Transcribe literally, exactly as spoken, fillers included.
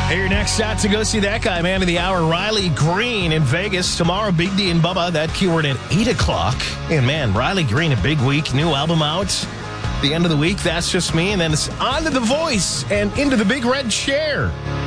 Hey, your next shot to go see that guy, man of the hour, Riley Green in Vegas. Tomorrow, Big D and Bubba, that keyword at eight o'clock. And man, Riley Green, a big week, new album out. The end of the week, That's Just Me. And then it's on to The Voice and into the big red chair.